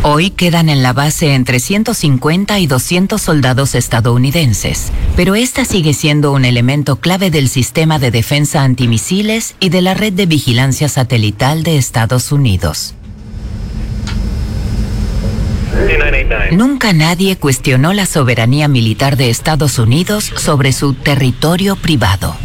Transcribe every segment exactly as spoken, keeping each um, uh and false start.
Hoy quedan en la base entre ciento cincuenta y doscientos soldados estadounidenses, pero esta sigue siendo un elemento clave del sistema de defensa antimisiles y de la red de vigilancia satelital de Estados Unidos. Nunca nadie cuestionó la soberanía militar de Estados Unidos sobre su territorio privado.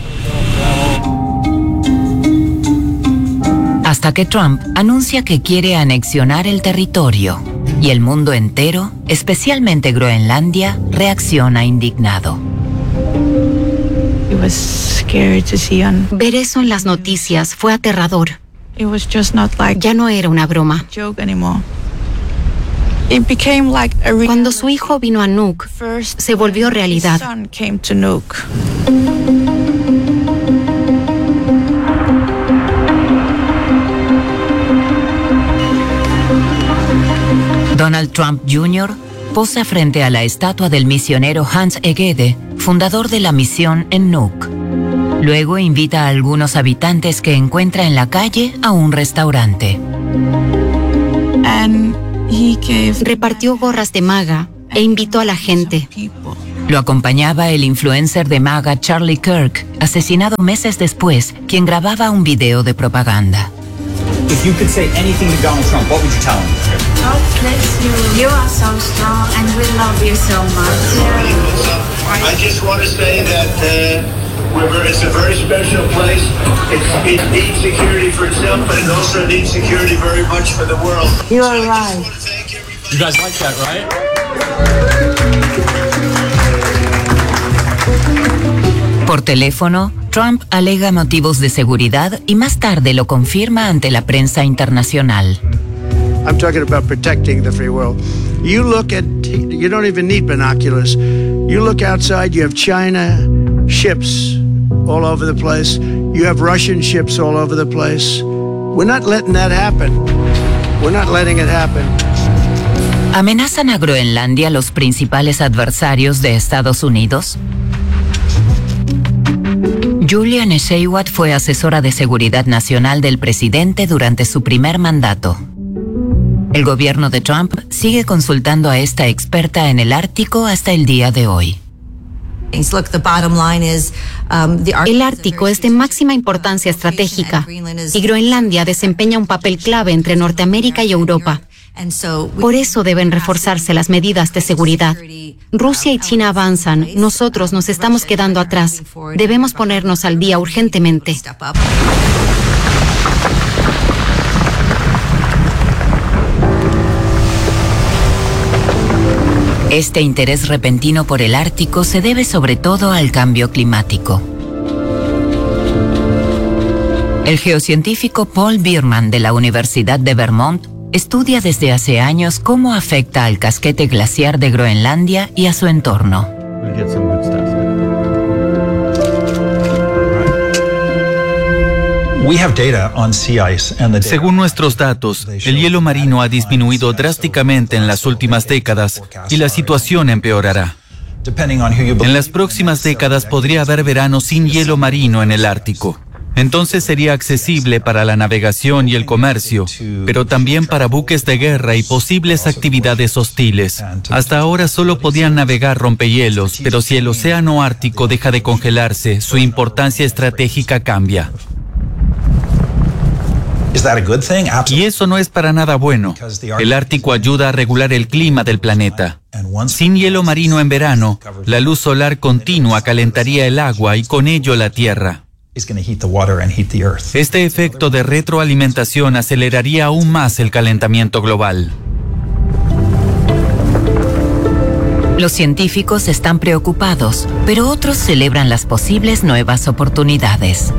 Hasta que Trump anuncia que quiere anexionar el territorio y el mundo entero, especialmente Groenlandia, reacciona indignado. Ver eso en las noticias fue aterrador. Ya no era una broma. Cuando su hijo vino a Nuuk, se volvió realidad. Donald Trump junior posa frente a la estatua del misionero Hans Egede, fundador de la misión en Nuuk. Luego invita a algunos habitantes que encuentra en la calle a un restaurante. Repartió gorras de MAGA e invitó a la gente. Lo acompañaba el influencer de MAGA Charlie Kirk, asesinado meses después, quien grababa un video de propaganda. If you could say anything to Donald Trump, what would you tell him? God bless you. You are so strong and we love you so much. Yeah. I just want to say that uh, we're, it's a very special place. It's, it needs security for itself, but it also needs security very much for the world. You are right. You guys like that, right? Por teléfono, Trump alega motivos de seguridad y más tarde lo confirma ante la prensa internacional. I'm talking about protecting the free world. You look at, you don't even need binoculars. You look outside, you have China ships all over the place. You have Russian ships all over the place. We're not letting that happen. We're not letting it happen. ¿Amenazan a Groenlandia los principales adversarios de Estados Unidos? Julia Nesheiwat fue asesora de seguridad nacional del presidente durante su primer mandato. El gobierno de Trump sigue consultando a esta experta en el Ártico hasta el día de hoy. El Ártico es de máxima importancia estratégica y Groenlandia desempeña un papel clave entre Norteamérica y Europa. Por eso deben reforzarse las medidas de seguridad. Rusia y China avanzan, nosotros nos estamos quedando atrás. Debemos ponernos al día urgentemente. Este interés repentino por el Ártico se debe sobre todo al cambio climático. El geocientífico Paul Bierman de la Universidad de Vermont estudia desde hace años cómo afecta al casquete glaciar de Groenlandia y a su entorno. Según nuestros datos, el hielo marino ha disminuido drásticamente en las últimas décadas y la situación empeorará. En las próximas décadas podría haber verano sin hielo marino en el Ártico. Entonces sería accesible para la navegación y el comercio, pero también para buques de guerra y posibles actividades hostiles. Hasta ahora solo podían navegar rompehielos, pero si el océano Ártico deja de congelarse, su importancia estratégica cambia. Y eso no es para nada bueno. El Ártico ayuda a regular el clima del planeta. Sin hielo marino en verano, la luz solar continua calentaría el agua y con ello la tierra. Este efecto de retroalimentación aceleraría aún más el calentamiento global. Los científicos están preocupados, pero otros celebran las posibles nuevas oportunidades.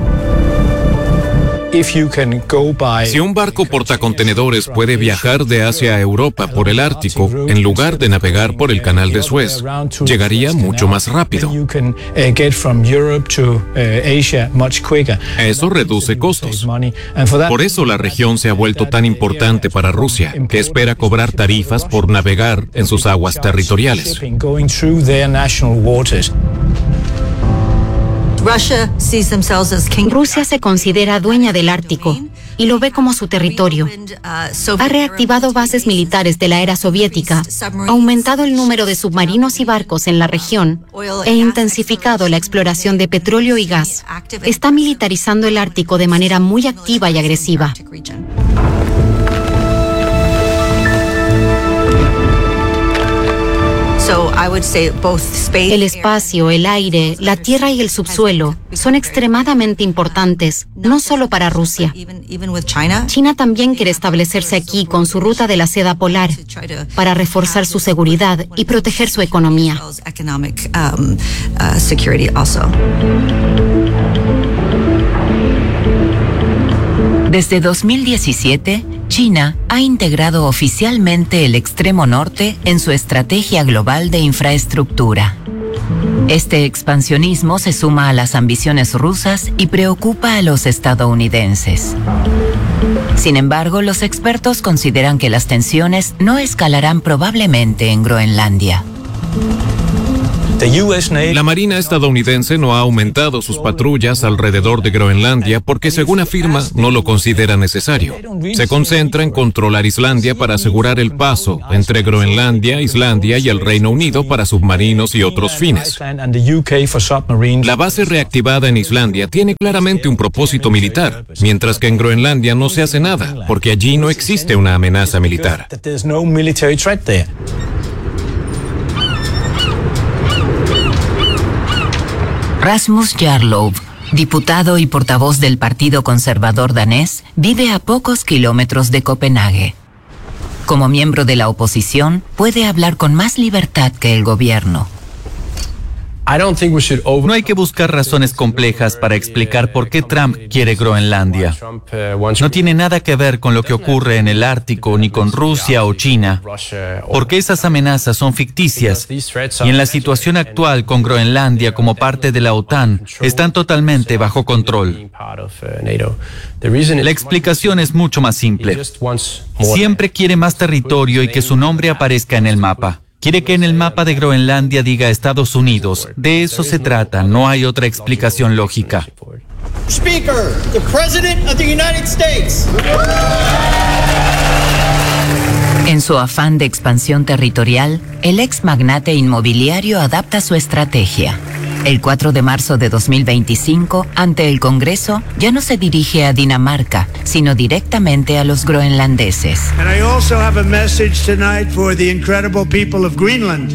Si un barco portacontenedores puede viajar de Asia a Europa por el Ártico, en lugar de navegar por el canal de Suez, llegaría mucho más rápido. Eso reduce costos. Por eso la región se ha vuelto tan importante para Rusia, que espera cobrar tarifas por navegar en sus aguas territoriales. Rusia se considera dueña del Ártico. y lo ve como su territorio. Ha reactivado bases militares de la era soviética, aumentado el número de submarinos y barcos en la región e intensificado la exploración de petróleo y gas. Está militarizando el Ártico de manera muy activa y agresiva. El espacio, el aire, la tierra y el subsuelo son extremadamente importantes, no solo para Rusia. China también quiere establecerse aquí con su ruta de la seda polar para reforzar su seguridad y proteger su economía. Desde dos mil diecisiete, China ha integrado oficialmente el extremo norte en su estrategia global de infraestructura. Este expansionismo se suma a las ambiciones rusas y preocupa a los estadounidenses. Sin embargo, los expertos consideran que las tensiones no escalarán probablemente en Groenlandia. La Marina estadounidense no ha aumentado sus patrullas alrededor de Groenlandia porque, según afirma, no lo considera necesario. Se concentra en controlar Islandia para asegurar el paso entre Groenlandia, Islandia y el Reino Unido para submarinos y otros fines. La base reactivada en Islandia tiene claramente un propósito militar, mientras que en Groenlandia no se hace nada, porque allí no existe una amenaza militar. Rasmus Jarlov, diputado y portavoz del Partido Conservador danés, vive a pocos kilómetros de Copenhague. Como miembro de la oposición, puede hablar con más libertad que el gobierno. No hay que buscar razones complejas para explicar por qué Trump quiere Groenlandia. No tiene nada que ver con lo que ocurre en el Ártico ni con Rusia o China, porque esas amenazas son ficticias y en la situación actual con Groenlandia como parte de la OTAN están totalmente bajo control. La explicación es mucho más simple. Siempre quiere más territorio y que su nombre aparezca en el mapa. Quiere que en el mapa de Groenlandia diga Estados Unidos. De eso se trata, no hay otra explicación lógica. Speaker, the President of the United States. En su afán de expansión territorial, el ex magnate inmobiliario adapta su estrategia. El cuatro de marzo de dos mil veinticinco, ante el Congreso, ya no se dirige a Dinamarca, sino directamente a los groenlandeses. And I also have a message tonight for the incredible people of Greenland.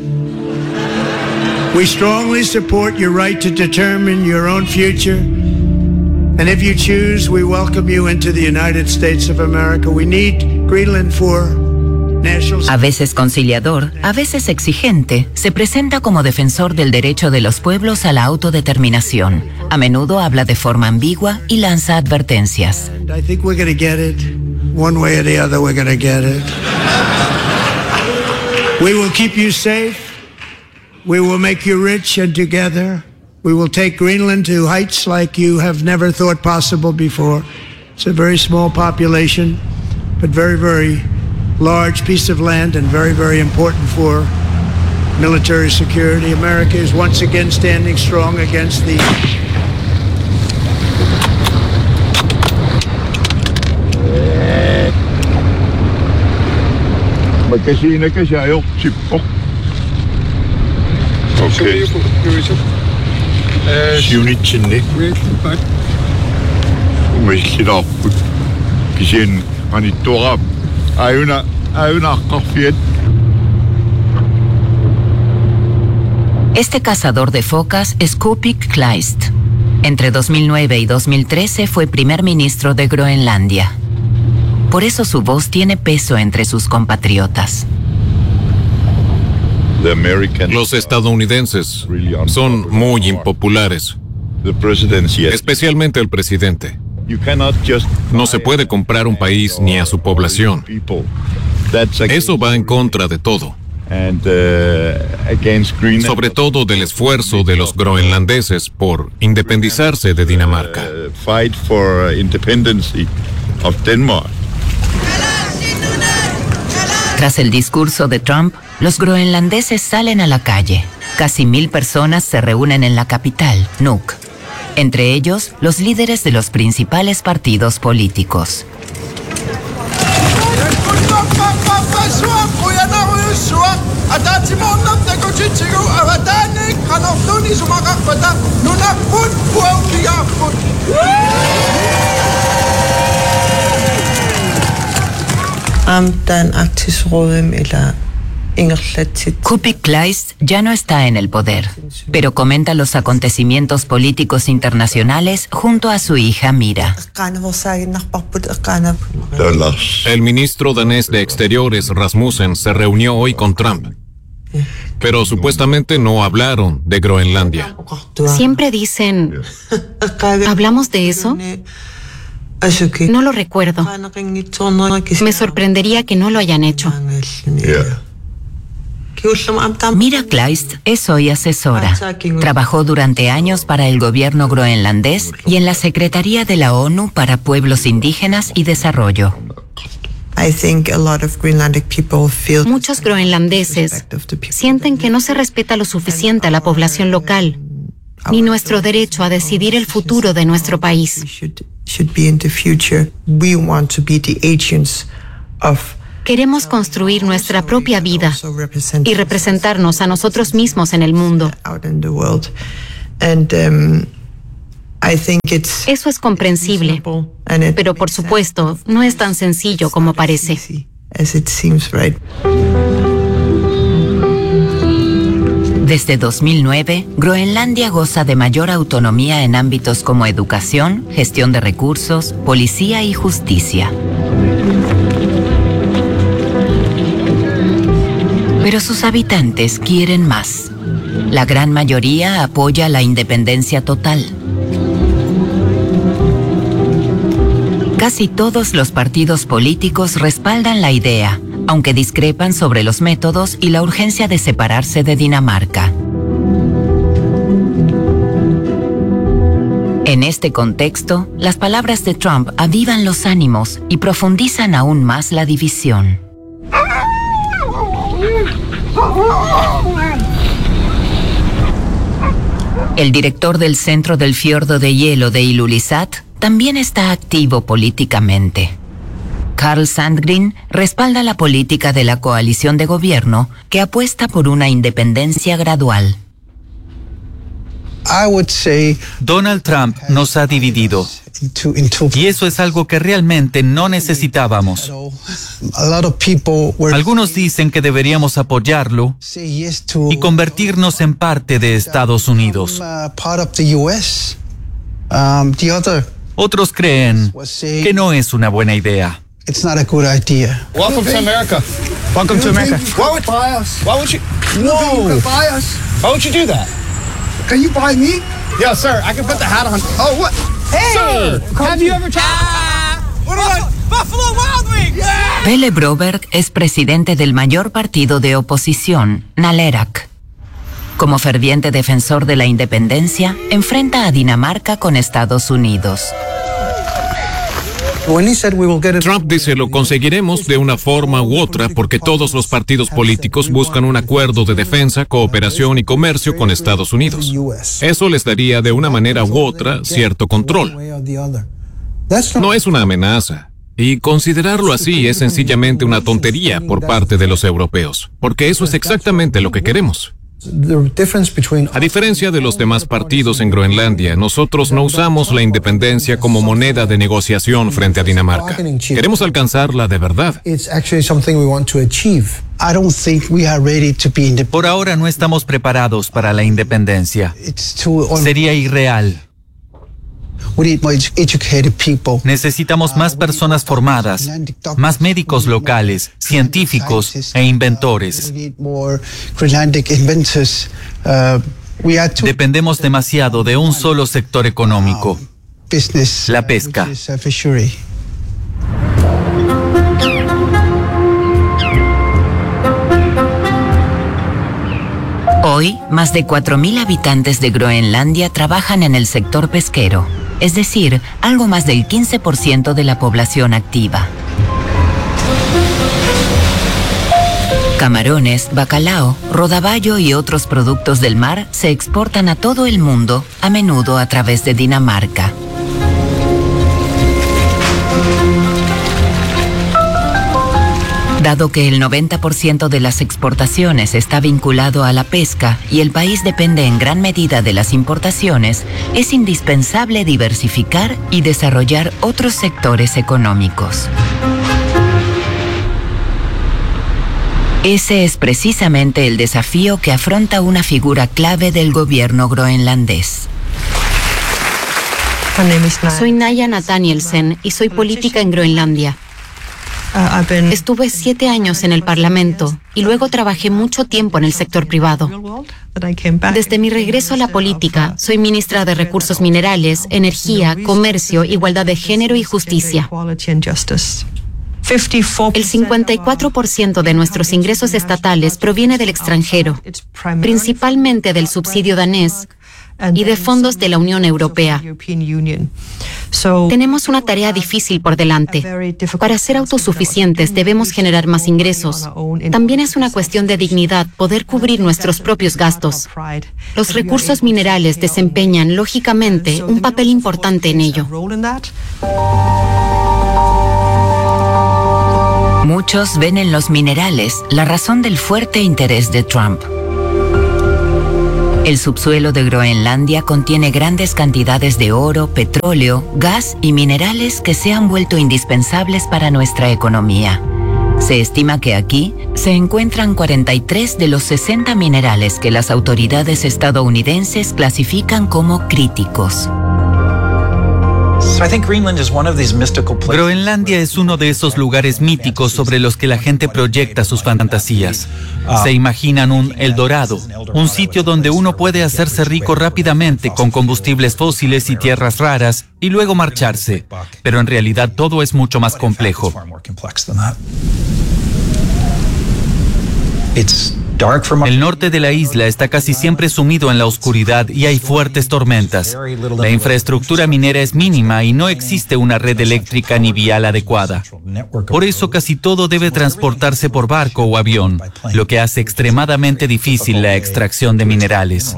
We strongly support your right to determine your own future. And if you choose, we welcome you into the United States of America. We need Greenland for national... A veces conciliador, a veces exigente, se presenta como defensor del derecho de los pueblos a la autodeterminación. A menudo habla de forma ambigua y lanza advertencias. And I think we're going to get it. One way or the other, we're going to get it. We will keep you safe. We will make you rich, and together we will take Greenland to heights like you have never thought possible before. It's a very small population, but very, very large piece of land and very, very important for military security. America is once again standing strong against the... Okay. Siwn i tynnu. Mae gyda gyda'n ani dora a una a una cofiet. Este cazador de focas es Kupik Kleist. Entre dos mil nueve y dos mil trece fue primer ministro de Groenlandia. Por eso su voz tiene peso entre sus compatriotas. Los estadounidenses son muy impopulares, especialmente el presidente. No se puede comprar un país ni a su población. Eso va en contra de todo. Sobre todo del esfuerzo de los groenlandeses por independizarse de Dinamarca. Tras el discurso de Trump, los groenlandeses salen a la calle. Casi mil personas se reúnen en la capital, Nuuk. entre ellos los líderes de los principales partidos políticos. Kuupik Kleist ya no está en el poder, pero comenta los acontecimientos políticos internacionales junto a su hija Mira. El ministro danés de Exteriores, Rasmussen, se reunió hoy con Trump, pero supuestamente no hablaron de Groenlandia. Siempre dicen, ¿hablamos de eso? No lo recuerdo. Me sorprendería que no lo hayan hecho. Mira Kleist es hoy asesora. Trabajó durante años para el gobierno groenlandés y en la Secretaría de la ONU para Pueblos Indígenas y Desarrollo. Muchos groenlandeses sienten que no se respeta lo suficiente a la población local, ni nuestro derecho a decidir el futuro de nuestro país. Queremos construir nuestra propia vida y representarnos a nosotros mismos en el mundo. Eso es comprensible, pero por supuesto no es tan sencillo como parece. Desde dos mil nueve, Groenlandia goza de mayor autonomía en ámbitos como educación, gestión de recursos, policía y justicia. Pero sus habitantes quieren más. La gran mayoría apoya la independencia total. Casi todos los partidos políticos respaldan la idea, aunque discrepan sobre los métodos y la urgencia de separarse de Dinamarca. En este contexto, las palabras de Trump avivan los ánimos y profundizan aún más la división. El director del Centro del Fiordo de Hielo de Ilulissat también está activo políticamente. Carl Sandgren respalda la política de la coalición de gobierno que apuesta por una independencia gradual. Donald Trump nos ha dividido. Y eso es algo que realmente no necesitábamos. Algunos dicen que deberíamos apoyarlo y convertirnos en parte de Estados Unidos. Otros creen que no es una buena idea. Welcome to America. Welcome to America. Why would, why would you? No. Why would you do that? Can you buy me? Yeah, sir. I can put the hat on. Oh, what? Hey! Sir, have you ever tried? Ah, what about Buffalo Wild Wings? Yeah! Pele Broberg es presidente del mayor partido de oposición, Nalerak. Como ferviente defensor de la independencia, enfrenta a Dinamarca con Estados Unidos. Trump dice lo conseguiremos de una forma u otra porque todos los partidos políticos buscan un acuerdo de defensa, cooperación y comercio con Estados Unidos. Eso les daría de una manera u otra cierto control. No es una amenaza. Y considerarlo así es sencillamente una tontería por parte de los europeos, porque eso es exactamente lo que queremos. A diferencia de los demás partidos en Groenlandia, nosotros no usamos la independencia como moneda de negociación frente a Dinamarca. Queremos alcanzarla de verdad. Por ahora no estamos preparados para la independencia. Sería irreal. Necesitamos más personas formadas, más médicos locales, científicos e inventores. Dependemos demasiado de un solo sector económico, la pesca. Hoy, más de cuatro mil habitantes de Groenlandia trabajan en el sector pesquero, es decir, algo más del quince por ciento de la población activa. Camarones, bacalao, rodaballo y otros productos del mar se exportan a todo el mundo, a menudo a través de Dinamarca. Dado que el noventa por ciento de las exportaciones está vinculado a la pesca y el país depende en gran medida de las importaciones, es indispensable diversificar y desarrollar otros sectores económicos. Ese es precisamente el desafío que afronta una figura clave del gobierno groenlandés. Soy Naya Nathanielsen y soy política en Groenlandia. Estuve siete años en el Parlamento y luego trabajé mucho tiempo en el sector privado. Desde mi regreso a la política, soy ministra de Recursos Minerales, Energía, Comercio, Igualdad de Género y Justicia. El cincuenta y cuatro por ciento de nuestros ingresos estatales proviene del extranjero, principalmente del subsidio danés y de fondos de la Unión Europea. Tenemos una tarea difícil por delante. Para ser autosuficientes debemos generar más ingresos. También es una cuestión de dignidad poder cubrir nuestros propios gastos. Los recursos minerales desempeñan, lógicamente, un papel importante en ello. Muchos ven en los minerales la razón del fuerte interés de Trump. El subsuelo de Groenlandia contiene grandes cantidades de oro, petróleo, gas y minerales que se han vuelto indispensables para nuestra economía. Se estima que aquí se encuentran cuarenta y tres de los sesenta minerales que las autoridades estadounidenses clasifican como críticos. Groenlandia es uno de esos lugares míticos sobre los que la gente proyecta sus fantasías. Se imaginan un El Dorado, un sitio donde uno puede hacerse rico rápidamente con combustibles fósiles y tierras raras y luego marcharse. Pero en realidad todo es mucho más complejo. El norte de la isla está casi siempre sumido en la oscuridad y hay fuertes tormentas. La infraestructura minera es mínima y no existe una red eléctrica ni vial adecuada. Por eso casi todo debe transportarse por barco o avión, lo que hace extremadamente difícil la extracción de minerales.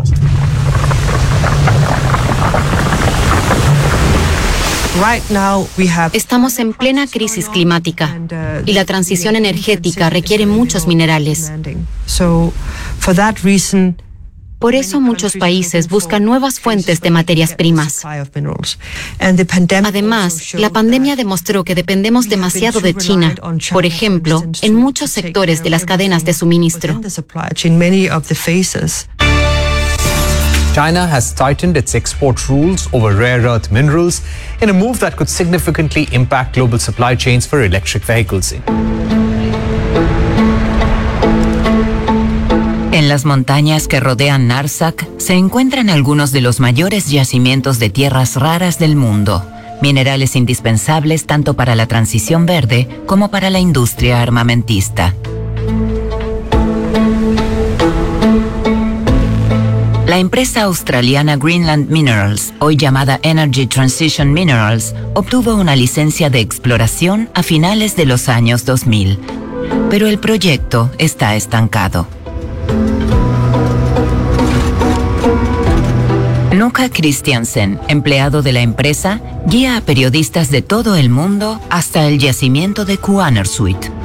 Estamos en plena crisis climática y la transición energética requiere muchos minerales. Por eso muchos países buscan nuevas fuentes de materias primas. Además, la pandemia demostró que dependemos demasiado de China, por ejemplo, en muchos sectores de las cadenas de suministro. China has tightened its export rules over rare earth minerals in a move that could significantly impact global supply chains for electric vehicles. En las montañas que rodean Narsaq se encuentran algunos de los mayores yacimientos de tierras raras del mundo, minerales indispensables tanto para la transición verde como para la industria armamentista. La empresa australiana Greenland Minerals, hoy llamada Energy Transition Minerals, obtuvo una licencia de exploración a finales de los años dos mil, pero el proyecto está estancado. Nuka Christiansen, empleado de la empresa, guía a periodistas de todo el mundo hasta el yacimiento de Kuannersuit.